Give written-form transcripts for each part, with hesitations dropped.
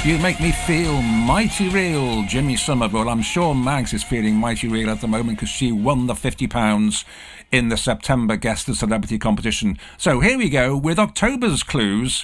You make me feel mighty real, Jimmy Somerville. I'm sure Mags is feeling mighty real at the moment because she won the £50 in the September Guess the Celebrity competition. So here we go with October's clues.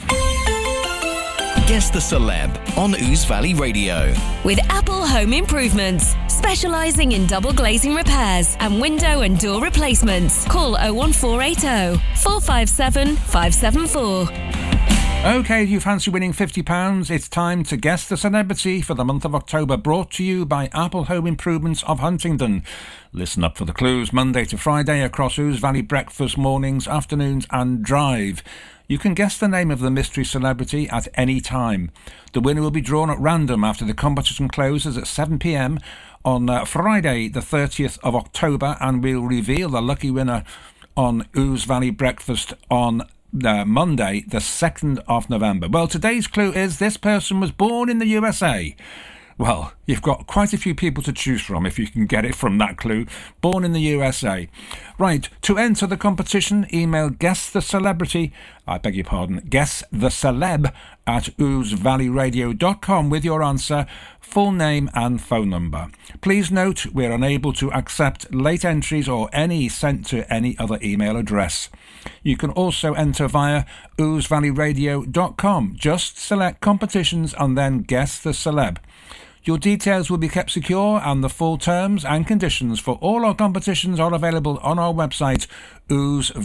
Guess the Celeb on Ouse Valley Radio. With Apple Home Improvements, specialising in double glazing repairs and window and door replacements. Call 01480 457 574. OK, do you fancy winning £50? It's time to guess the celebrity for the month of October, brought to you by Apple Home Improvements of Huntingdon. Listen up for the clues Monday to Friday across Ouse Valley breakfast, mornings, afternoons and drive. You can guess the name of the mystery celebrity at any time. The winner will be drawn at random after the competition closes at 7 p.m. on Friday the 30th of October, and we'll reveal the lucky winner on Ouse Valley breakfast on Monday, the 2nd of November. Well, today's clue is this person was born in the USA. Well, you've got quite a few people to choose from if you can get it from that clue. Born in the USA. Right, to enter the competition, email guess the celebrity, guess the celeb at ousevalleyradio.com with your answer, full name and phone number. Please note we're unable to accept late entries or any sent to any other email address. You can also enter via ousevalleyradio.com. Just select competitions and then guess the celeb. Your details will be kept secure, and the full terms and conditions for all our competitions are available on our website,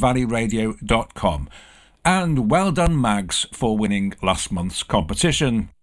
ousevalleyradio.com. And well done, Mags, for winning last month's competition.